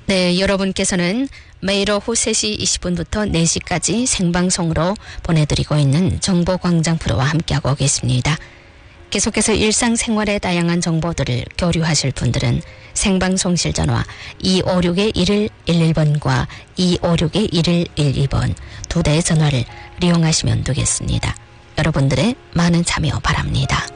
네, 여러분께서는 매일 오후 3시 20분부터 4시까지 생방송으로 보내드리고 있는 정보광장 프로와 함께하고 계십니다. 계속해서 일상생활의 다양한 정보들을 교류하실 분들은 생방송실 전화 256-1111번과 256-1112번 두 대의 전화를 이용하시면 되겠습니다. 여러분들의 많은 참여 바랍니다.